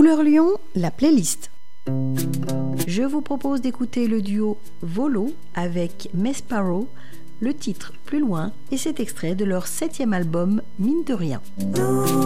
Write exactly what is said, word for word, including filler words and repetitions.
Couleur Lyon, la playlist. Je vous propose d'écouter le duo Volo avec Mesparo, le titre Plus loin, et cet extrait de leur septième album Mine de rien.